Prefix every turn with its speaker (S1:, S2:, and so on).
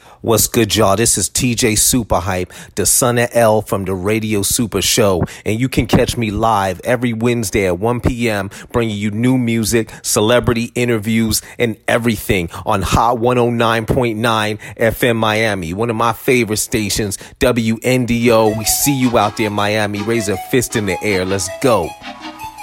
S1: What's good, y'all? This is TJ Super Hype, the son of L from the Radio Super Show, and you can catch me live every Wednesday at 1 p.m., bringing you new music, celebrity interviews, and everything on Hot 109.9 FM Miami, one of my favorite stations, WNDO. We see you out there, Miami. Raise a fist in the air. Let's go.